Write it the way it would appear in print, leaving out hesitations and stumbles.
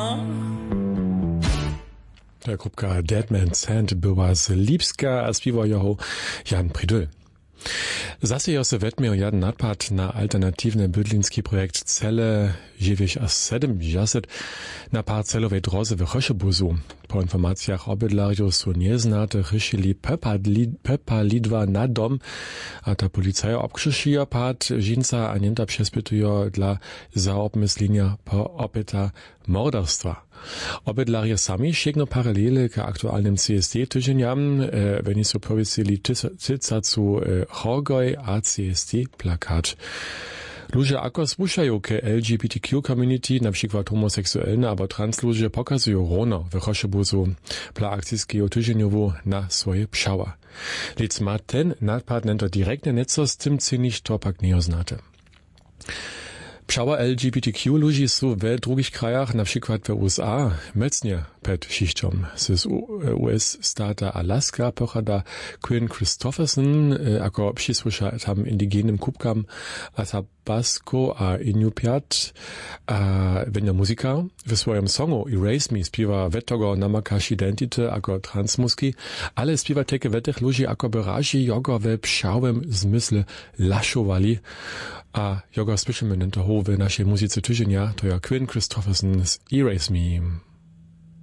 Ta grupka Dead Man's Hand była z Lipska, a śpiewał ją Jan Prydyl. Zase se wetmiał jeden nadpad na alternatywny bydlinski projekt Cele 9-70 na parcelowej drodze w Choszebuzu. Po informacjach obydlarjów są nieznate chyšili Pepa Lidwa na dom, a ta policja obkrzyżuje pad żinca a niemta przespytuje dla zaobmyslenia po opyta morderstwa. Obydlarje sami sięgną paralele k aktualnym CSD tydzieniam, wenn są powiedzieli tycacu Horgoj a CSD plakat. Ludzie ako słuchają k LGBTQ community, na przykład homoseksualne albo trans ludzie pokazują rono w Choszebuzu dla akcyjskiego tydzieniowu na swoje pszała. Lic ma ten nadpad nento direktne nieco z tym cynić to pak nie oznate. Pszała LGBTQ ludzi są w drugich krajach, na przykład w USA, mocnie przed szyścią. Z US stata Alaska pochada Quinn Christopherson, jako przysłysza tam indygenym kubkam Athabasco a Inupiat, a wenja muzyka. W swoim songu Erase Me śpiewa wettogo namakasz identity jako transmuski, ale śpiewa takie wetych ludzi jako wyrazi jogo w pszałym zmysle laszowali. A jogo słyszymy nento w naszej muzyce tydzienia, to ja Quinn Christopherson z Erase Me.